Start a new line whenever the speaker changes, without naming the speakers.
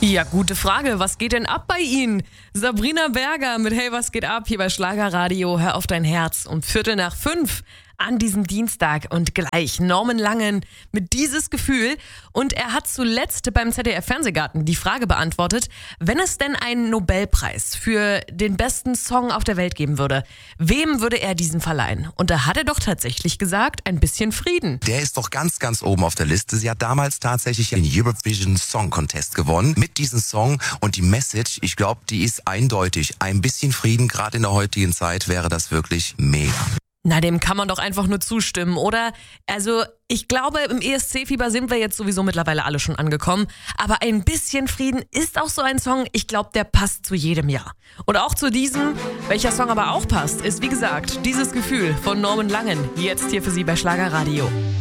Ja, gute Frage. Was geht denn ab bei Ihnen? Sabrina Berger mit Hey, was geht ab? Hier bei Schlagerradio. Hör auf dein Herz um 4:45 an diesem Dienstag. Und gleich Norman Langen mit Dieses Gefühl. Und er hat zuletzt beim ZDF-Fernsehgarten die Frage beantwortet, wenn es denn einen Nobelpreis für den besten Song auf der Welt geben würde, wem würde er diesen verleihen? Und da hat er doch tatsächlich gesagt, ein bisschen Frieden.
Der ist doch ganz, ganz oben auf der Liste. Sie hat damals tatsächlich den Eurovision Song Contest gewonnen mit diesem Song. Und die Message, ich glaube, die ist eindeutig. Ein bisschen Frieden, gerade in der heutigen Zeit, wäre das wirklich mega.
Na, dem kann man doch einfach nur zustimmen, oder? Also, ich glaube, im ESC-Fieber sind wir jetzt sowieso mittlerweile alle schon angekommen. Aber ein bisschen Frieden ist auch so ein Song, ich glaube, der passt zu jedem Jahr. Und auch zu diesem, welcher Song aber auch passt, ist wie gesagt, Dieses Gefühl von Norman Langen. Jetzt hier für Sie bei Schlagerradio.